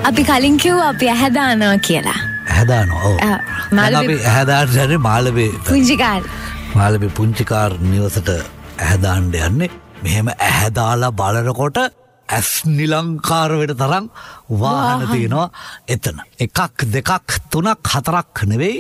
අපි කලින් කිව්වා අපි ඇහැ දානවා කියලා. ඇහැ දානවා. ඔව්. අපි ඇහැ දාන්නේ මාළවේ පුංචි කාර්. මාළවේ පුංචි කාර් නිවසට ඇහැ දාන්න යන්නේ. මෙහෙම ඇහැ දාලා බලනකොට ඇස් නිලංකාර වෙන තරම් වාහන තියෙනවා එතන. 1 2 3 4ක් නෙවෙයි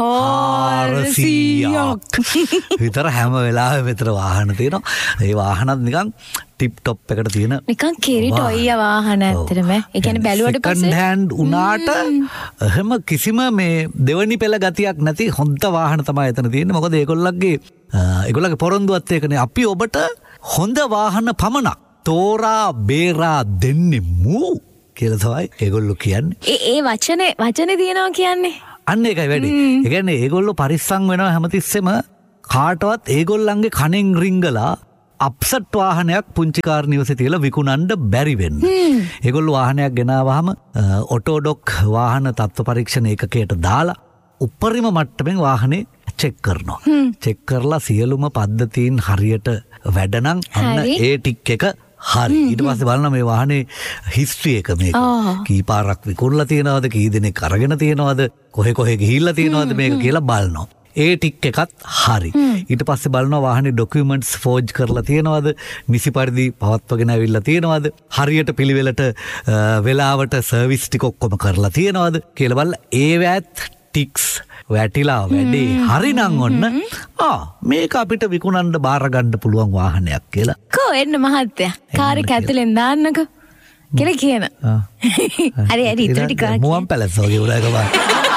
400ක් විතර හැම වෙලාවෙම මෙතන වාහන තියෙනවා. ඒ වාහනත් නිකන් ටිප් টොප් එකට තියෙන නිකන් කෙරිට ඔය වාහන ඇත්තටම. ඒ කියන්නේ බැලුවට පස්සේ සෙකන්ඩ් හෑන්ඩ් උනාට එහෙම කිසිම මේ දෙවනි පෙළ ගතියක් නැති හොඳ වාහන තමයි එතන තියෙන්නේ. මොකද ඒගොල්ලන්ගේ පොරොන්දුවත් ඒකනේ. අපි ඔබට හොඳ වාහන පමණක් තෝරා බේරා දෙන්නෙමු කියලා තමයි ඒගොල්ලෝ කියන්නේ. ඒ වචනේ තියෙනවා කියන්නේ. අන්න ඒකයි වැඩි. ඒ කියන්නේ ඒගොල්ලෝ පරිස්සම් වෙනවා හැමතිස්සෙම කාටවත් ඒගොල්ලන්ගේ කණෙන් රිංගලා අප්සෙට් වාහනයක් පුංචි කාර් නිවසේ තියලා විකුණන්න බැරි වෙන්න. ඒගොල්ලෝ වාහනයක් ගෙනාවහම ඔටෝඩොක් වාහන තත්ත්ව පරීක්ෂණ ඒකකයට දාලා උපරිම මට්ටමින් වාහනේ චෙක් කරනවා. චෙක් කරලා සියලුම පද්ධතීන් හරියට වැඩනම් අන්න ඒ ටික් එක හරි. ඊට පස්සේ බලනවා මේ වාහනේ හිස්ටරි එක මේක. කී පාරක් විකුණලා තියෙනවද, කී දෙනෙක් අරගෙන තියෙනවද, කොහෙ ගිහිල්ලා තියෙනවද මේක කියලා බලනවා. ඒ ටික් එකත් හරි. ඊට පස්සේ බලනවා වාහනේ ඩොකියුමන්ට්ස් ෆෝජ් කරලා තියෙනවද, නිසි පරිදි පවත්වගෙන ඇවිල්ලා තියෙනවද, හරියට පිළිවෙලට වෙලාවට සර්විස් ටික ඔක්කොම කරලා තියෙනවද කියලා බලලා ඒවැත් ටික්ස් වැටිලා වැඩේ හරිනම් ඔන්න මේක අපිට විකුණන්න බාර ගන්න පුළුවන් වාහනයක් කියලා. කෝ එන්න මහත්තයා කාර් එක ඇතුලෙන් දාන්නකෝ කියලා කියන. හරි ඉතුරු ටික මුවන් පැලස් වගේ උඩ එක බා.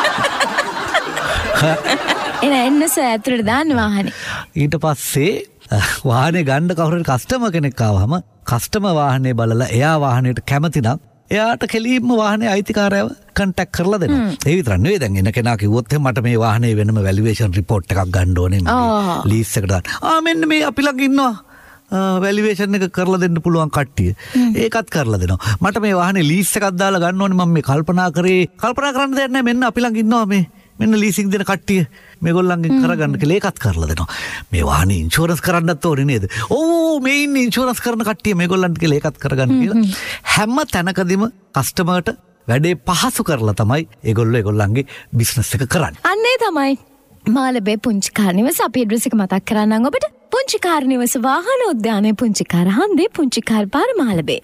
එන්න ඇතුලට දාන්න වාහනේ. ඊට පස්සේ වාහනේ ගන්න කවුරු හරි කස්ටමර් කෙනෙක් ආවම කස්ටමර් වාහනේ බලලා එයා වාහනේට කැමති නම් එයාට කෙලින්ම වාහනේ අයිතිකාරයව කන්ටැක්ට් කරලා දෙනවා. ඒ විතරක් නෙවෙයි දැන් එන කෙනා කිව්වොත් මට මේ වාහනේ වෙනම වැලියුේෂන් රිපෝට් එකක් ගන්න ඕනේ ලීස් එකට දාන්න. මෙන්න මේ අපි ළඟ ඉන්නවා වැලියුේෂන් එක කරලා දෙන්න පුළුවන් කට්ටිය. ඒකත් කරලා දෙනවා. මට මේ වාහනේ ලීස් එකක් දාලා ගන්න ඕනේ මම මේ කල්පනා කරන්න දෙයක් නැහැ. මෙන්න අපි ළඟ ඉන්නවා මෙන්න ලීසින් දෙන කට්ටිය මේගොල්ලන්ගෙන් කරගන්න කියලා ඒකත් කරලා දෙනවා. මේ වාහනේ ඉන්ෂුරන්ස් කරන්නත් ඕනේ නේද? ඔව් මේ ඉන්නේ ඉන්ෂුරන්ස් කරන කට්ටිය මේගොල්ලන්ට කියලා ඒකත් කරගන්න කියලා හැම තැනකදීම කස්ටමර්ට වැඩේ පහසු කරලා තමයි ඒගොල්ලන්ගේ බිස්නස් එක කරන්නේ. අන්නේ තමයි මාළඹේ පුංචි කාර් නිවස. අපි ඇඩ්‍රස් එක මතක් කරන්නම් ඔබට. පුංචි කාර් නිවස වාහන උද්‍යානයේ පුංචි කාර් හන්දේ පුංචි කාර් පාර මාළඹේ.